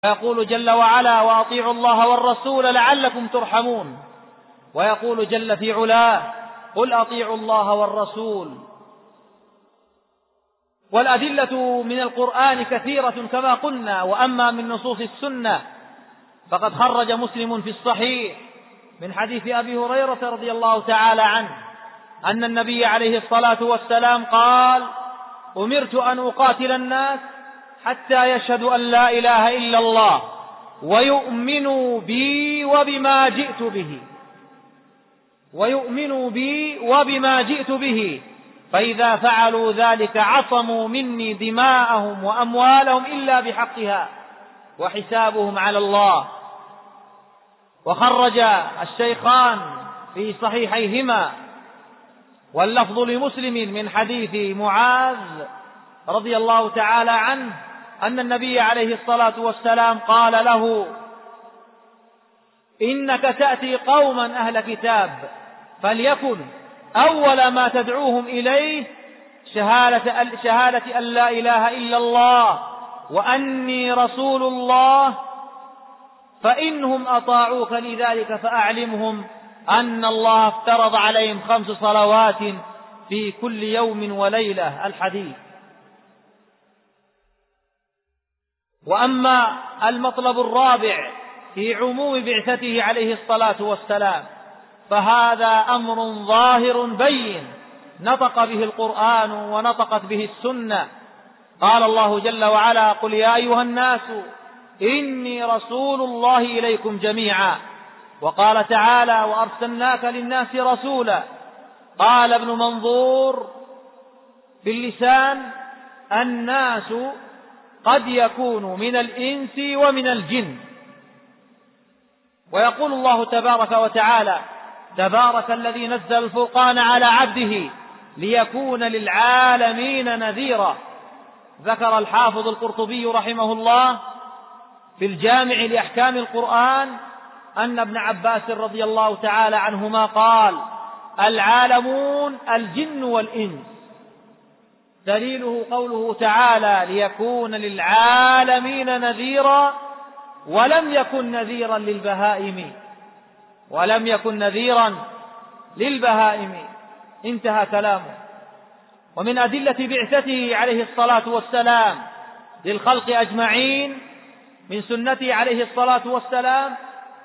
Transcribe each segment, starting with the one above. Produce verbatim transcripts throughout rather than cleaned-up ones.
ويقول جل وعلا: وأطيعوا الله والرسول لعلكم ترحمون. ويقول جل في علاه: قل أطيعوا الله والرسول. والأدلة من القرآن كثيرة كما قلنا. وأما من نصوص السنة فقد خرج مسلم في الصحيح من حديث أبي هريرة رضي الله تعالى عنه أن النبي عليه الصلاة والسلام قال: أمرت أن أقاتل الناس حتى يشهدوا أن لا إله إلا الله ويؤمنوا بي وبما جئت به ويؤمنوا بي وبما جئت به فإذا فعلوا ذلك عصموا مني دماءهم وأموالهم إلا بحقها وحسابهم على الله. وخرج الشيخان في صحيحيهما واللفظ لمسلم من حديث معاذ رضي الله تعالى عنه أن النبي عليه الصلاة والسلام قال له: إنك تأتي قوما أهل كتاب فليكن أول ما تدعوهم إليه شهادة, شهادة أن لا إله إلا الله وأني رسول الله، فإنهم أطاعوك لذلك فأعلمهم أن الله افترض عليهم خمس صلوات في كل يوم وليلة. الحديث. وأما المطلب الرابع في عموم بعثته عليه الصلاة والسلام فهذا أمر ظاهر بين نطق به القرآن ونطقت به السنة. قال الله جل وعلا: قل يا أيها الناس إني رسول الله إليكم جميعا. وقال تعالى: وأرسلناك للناس رسولا. قال ابن منظور في اللسان: الناس قد يكون من الإنس ومن الجن. ويقول الله تبارك وتعالى: تبارك الذي نزل الفرقان على عبده ليكون للعالمين نذيرا. ذكر الحافظ القرطبي رحمه الله في الجامع لأحكام القرآن أن ابن عباس رضي الله تعالى عنهما قال: العالمون الجن والإنس. دليله قوله تعالى: ليكون للعالمين نذيرا، ولم يكن نذيرا للبهائم ولم يكن نذيرا للبهائم. انتهى كلامه. ومن أدلة بعثته عليه الصلاة والسلام للخلق أجمعين من سنته عليه الصلاة والسلام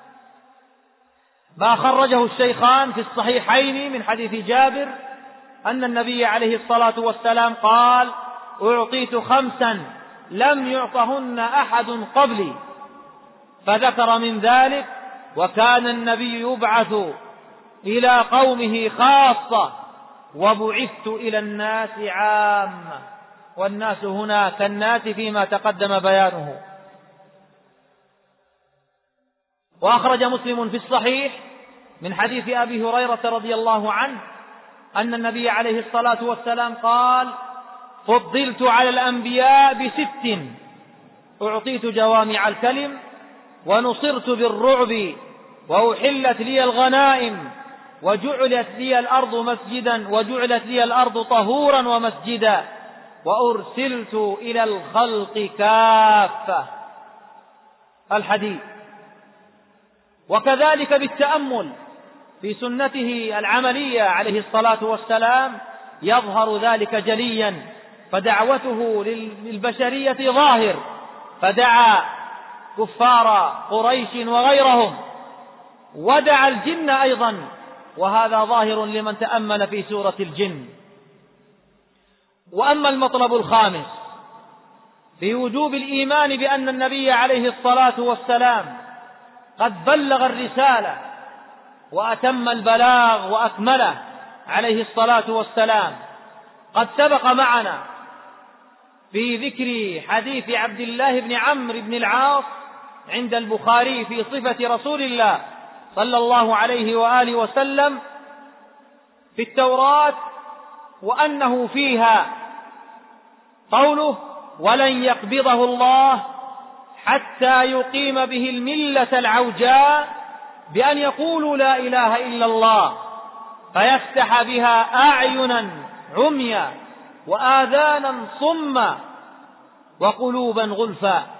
ما خرجه الشيخان في الصحيحين من حديث جابر أن النبي عليه الصلاة والسلام قال: أعطيت خمسا لم يعطهن أحد قبلي، فذكر من ذلك: وكان النبي يبعث إلى قومه خاصة وبعثت إلى الناس عامة. والناس هنا كالناس فيما تقدم بيانه. وأخرج مسلم في الصحيح من حديث أبي هريرة رضي الله عنه أن النبي عليه الصلاة والسلام قال: فضلت على الأنبياء بست: أعطيت جوامع الكلم، ونصرت بالرعب، وأحلت لي الغنائم، وجعلت لي الأرض مسجدا وجعلت لي الأرض طهورا ومسجدا، وأرسلت إلى الخلق كافة. الحديث. وكذلك بالتأمل في سنته العملية عليه الصلاة والسلام يظهر ذلك جليا. فدعوته للبشرية ظاهر، فدعا كفار قريش وغيرهم، ودعا الجن أيضا، وهذا ظاهر لمن تأمل في سورة الجن. وأما المطلب الخامس في وجوب الإيمان بأن النبي عليه الصلاة والسلام قد بلغ الرسالة وأتم البلاغ وأكمله عليه الصلاة والسلام، قد سبق معنا في ذكر حديث عبد الله بن عمرو بن العاص عند البخاري في صفة رسول الله صلى الله عليه وآله وسلم في التوراة، وأنه فيها قوله: ولن يقبضه الله حتى يقيم به الملة العوجاء بأن يقولوا لا إله إلا الله، فيفتح بها أعينا عميا وآذانا صما وقلوبا غلفا.